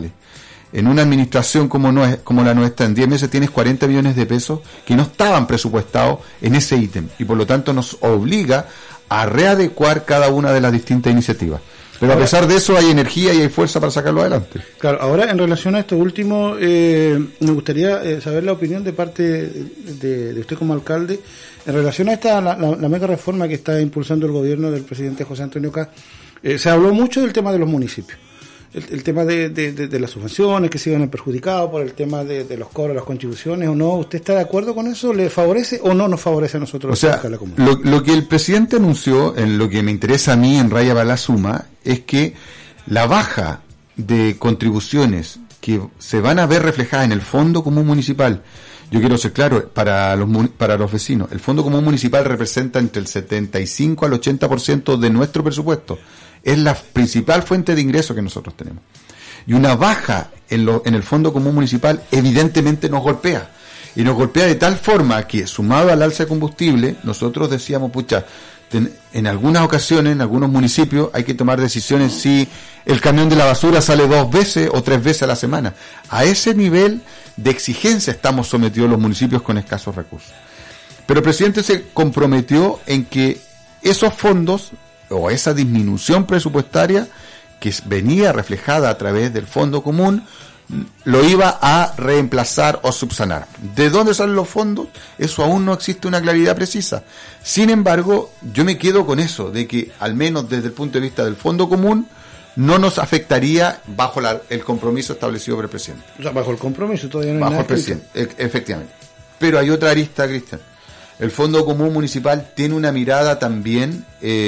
municipales. En una administración como la nuestra, en 10 meses tienes 40 millones de pesos que no estaban presupuestados en ese ítem, y por lo tanto nos obliga a readecuar cada una de las distintas iniciativas. Pero a pesar de eso hay energía y hay fuerza para sacarlo adelante. Claro, ahora en relación a esto último, me gustaría saber la opinión de parte de usted como alcalde en relación a esta la mega reforma que está impulsando el gobierno del presidente José Antonio Kast. Se habló mucho del tema de los municipios, el tema de las subvenciones que se iban perjudicados por el tema de los cobros, las contribuciones o no. ¿Usted está de acuerdo con eso? ¿Le favorece o no nos favorece a nosotros? O sea, lo que el presidente anunció, en lo que me interesa a mí en Raya para la Suma, es que la baja de contribuciones que se van a ver reflejadas en el Fondo Común Municipal, yo quiero ser claro, para los vecinos, el Fondo Común Municipal representa entre el 75 al 80% de nuestro presupuesto. Es la principal fuente de ingresos que nosotros tenemos. Y una baja en el Fondo Común Municipal evidentemente nos golpea. Y nos golpea de tal forma que, sumado al alza de combustible, nosotros decíamos, en algunas ocasiones, en algunos municipios, hay que tomar decisiones si el camión de la basura sale 2 veces o 3 veces a la semana. A ese nivel de exigencia estamos sometidos los municipios con escasos recursos. Pero el presidente se comprometió en que esos fondos, o esa disminución presupuestaria que venía reflejada a través del Fondo Común, lo iba a reemplazar o subsanar. ¿De dónde salen los fondos? Eso aún no existe una claridad precisa. Sin embargo, yo me quedo con eso, de que al menos desde el punto de vista del Fondo Común no nos afectaría bajo el compromiso establecido por el presidente. O sea, bajo el compromiso todavía no hay bajo nada el presidente, efectivamente. Pero hay otra arista, Cristian. El Fondo Común Municipal tiene una mirada también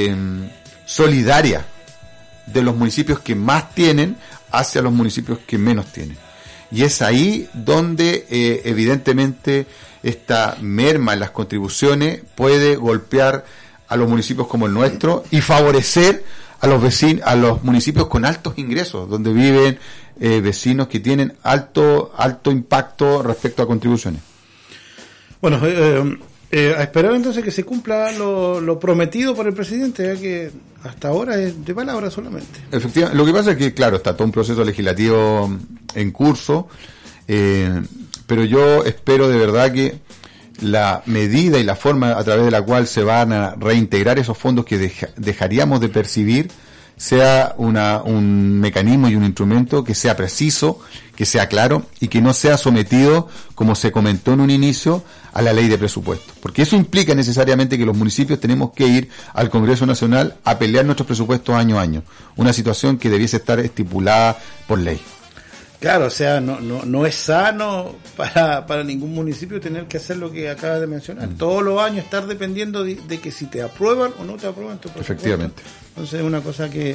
solidaria de los municipios que más tienen hacia los municipios que menos tienen. Y es ahí donde evidentemente esta merma en las contribuciones puede golpear a los municipios como el nuestro y favorecer a los vecinos, a los municipios con altos ingresos, donde viven vecinos que tienen alto impacto respecto a contribuciones. Bueno, a esperar entonces que se cumpla lo prometido por el presidente, ya que hasta ahora es de palabra solamente. Efectivamente, lo que pasa es que, claro, está todo un proceso legislativo en curso, pero yo espero de verdad que la medida y la forma a través de la cual se van a reintegrar esos fondos que dejaríamos de percibir sea un mecanismo y un instrumento que sea preciso, que sea claro y que no sea sometido, como se comentó en un inicio, a la ley de presupuestos. Porque eso implica necesariamente que los municipios tenemos que ir al Congreso Nacional a pelear nuestros presupuestos año a año. Una situación que debiese estar estipulada por ley. Claro, o sea, no es sano para ningún municipio tener que hacer lo que acabas de mencionar. Todos los años estar dependiendo de que si te aprueban o no te aprueban tu presupuesto. Efectivamente. Entonces es una cosa que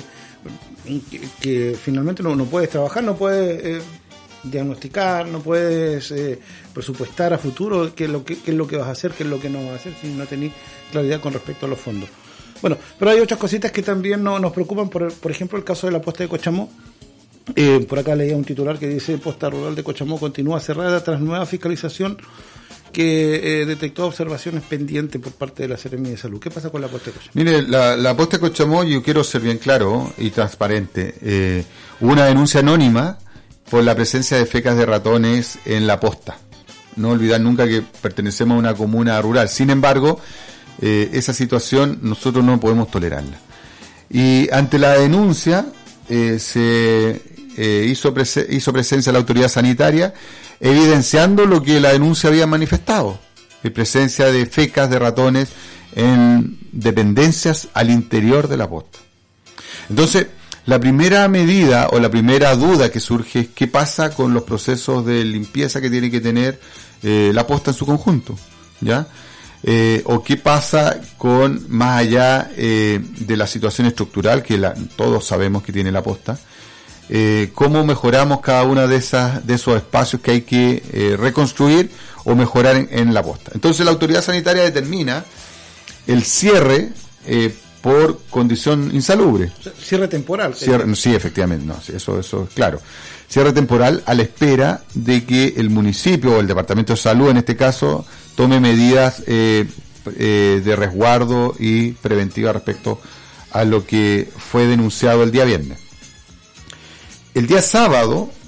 finalmente no puedes trabajar, no puedes diagnosticar, no puedes presupuestar a futuro qué es lo que vas a hacer, qué es lo que no vas a hacer, si no tenés claridad con respecto a los fondos. Bueno, pero hay otras cositas que también nos preocupan, por ejemplo el caso de la posta de Cochamó. Por acá leía un titular que dice: Posta Rural de Cochamó continúa cerrada tras nueva fiscalización que detectó observaciones pendientes por parte de la Seremi de Salud. ¿Qué pasa con la posta de Cochamó? Mire, la posta de Cochamó, yo quiero ser bien claro y transparente. Hubo una denuncia anónima por la presencia de fecas de ratones en la posta. No olvidar nunca que pertenecemos a una comuna rural. Sin embargo, esa situación nosotros no podemos tolerarla. Y ante la denuncia se hizo presencia la autoridad sanitaria, evidenciando lo que la denuncia había manifestado: presencia de fecas de ratones en dependencias al interior de la posta. Entonces, la primera medida o la primera duda que surge es qué pasa con los procesos de limpieza que tiene que tener la posta en su conjunto, ¿ya? O qué pasa con, más allá de la situación estructural que todos sabemos que tiene la posta, cómo mejoramos cada una de esos espacios que hay que reconstruir o mejorar en la posta. Entonces la autoridad sanitaria determina el cierre por condición insalubre. Cierre temporal. Sí, efectivamente, no, eso es claro. Cierre temporal a la espera de que el municipio o el Departamento de Salud, en este caso, tome medidas de resguardo y preventiva respecto a lo que fue denunciado el día viernes. El día sábado